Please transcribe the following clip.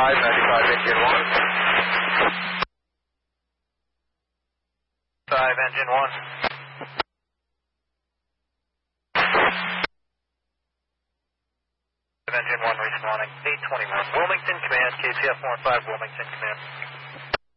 95 engine 1. 5 engine 1. Engine 1 responding. 821. Wilmington Command, KCF 15 Wilmington Command.